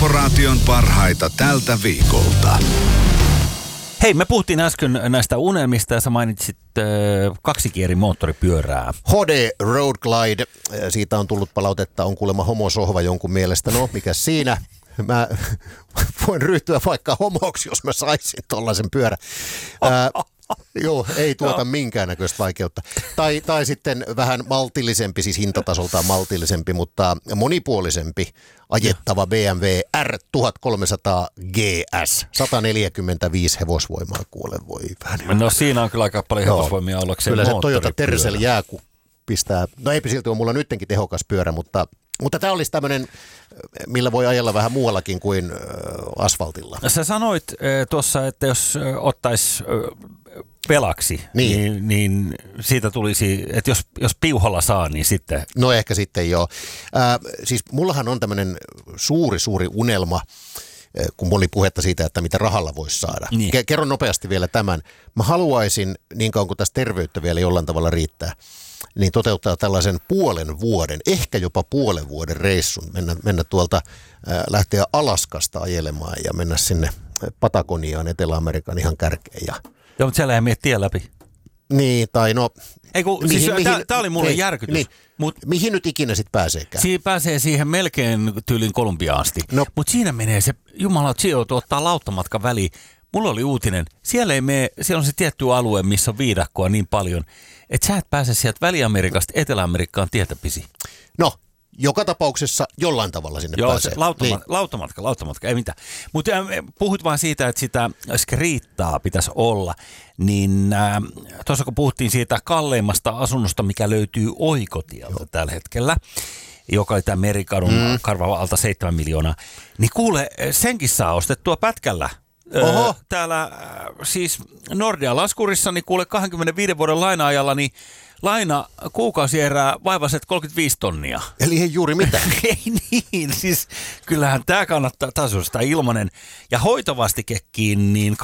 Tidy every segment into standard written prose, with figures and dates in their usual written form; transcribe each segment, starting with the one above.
Korporaation parhaita tältä viikolta. Hei, me puhuttiin äsken näistä unelmista ja sä mainitsit kaksikierimoottoripyörää. HD Road Glide, siitä on tullut palautetta, on kuulemma homosohva jonkun mielestä. No, mikä siinä? Mä voin ryhtyä vaikka homoksi, jos mä saisin tollaisen pyörän. Joo, ei tuota minkäännäköistä vaikeutta. Tai sitten vähän maltillisempi, siis hintatasoltaan maltillisempi, mutta monipuolisempi ajettava BMW R1300 GS. 145 hevosvoimaa kuulen voi vähän. No siinä on kyllä aika paljon hevosvoimia ollakseen kyllä se moottoripyörä. Toyota Tercel jääku pistää, no eipä silti ole mulla nyttenkin tehokas pyörä, mutta tämä olisi tämmöinen, millä voi ajella vähän muuallakin kuin asfaltilla. Sä sanoit tuossa, että jos ottaisi velaksi, niin siitä tulisi, että jos piuhalla saa, niin sitten... No ehkä sitten joo. Siis mullahan on tämmöinen suuri unelma, kun oli puhetta siitä, että mitä rahalla voisi saada. Niin. Kerron nopeasti vielä tämän. Mä haluaisin, niin kauan kuin tässä terveyttä vielä jollain tavalla riittää, niin toteuttaa tällaisen puolen vuoden, ehkä jopa puolen vuoden reissun. Mennä tuolta, lähteä Alaskasta ajelemaan ja mennä sinne Patagoniaan, Etelä-Amerikan ihan kärkeen. Joo, mutta siellä ei mene tie läpi. Niin, tai no... Tämä oli mulle järkytys. Niin, mihin nyt ikinä sitten pääseekään? Siinä pääsee siihen melkein tyylin Kolumbiaan asti. No. Mutta siinä menee se, jumala, että siellä joutuu ottaa lauttamatka väliin. Mulla oli uutinen, siellä on se tietty alue, missä on viidakkoa niin paljon, että sä et pääse sieltä Väli-Amerikasta Etelä-Amerikkaan tietä pisi. No, joka tapauksessa jollain tavalla sinne pääsee. Lauttamatka, ei mitään. Mutta puhut vaan siitä, että sitä skriittaa pitäisi olla, niin tuossa kun puhuttiin siitä kalleimmasta asunnosta, mikä löytyy Oikotieltä tällä hetkellä, joka oli tämä Merikadun karvava alta 7 miljoonaa, niin kuule, senkin saa ostettua pätkällä. Oho. Täällä siis Nordea Laskurissa, niin kuule 25 vuoden laina-ajalla, niin laina kuukausierää vaivaset 35 tonnia. Eli ei juuri mitään. Ei niin, siis kyllähän tämä kannattaa tasoista ilmanen. Ja hoitovastikekin niin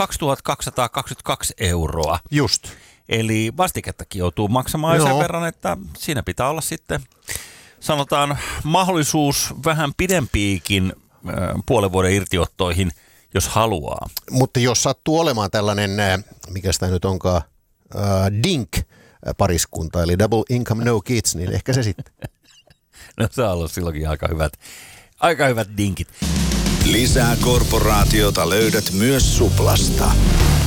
2222 €. Just. Eli vastikettakin joutuu maksamaan sen verran, että siinä pitää olla sitten, sanotaan, mahdollisuus vähän pidempiikin puolen vuoden irtiottoihin, jos haluaa. Mutta jos sattuu olemaan tällainen, mikä sitä nyt onkaan, DINK-pariskunta, eli Double Income No Kids, niin ehkä se sitten. No se on ollut silloinkin aika hyvät dinkit. Lisää Korporaatiota löydät myös Suplasta.